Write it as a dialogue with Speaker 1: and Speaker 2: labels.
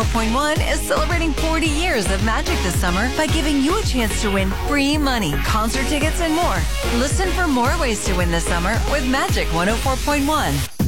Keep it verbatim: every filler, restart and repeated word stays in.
Speaker 1: point one is celebrating forty years of magic this summer by giving you a chance to win free money, concert tickets, and more. Listen for more ways to win this summer with Magic one oh four point one.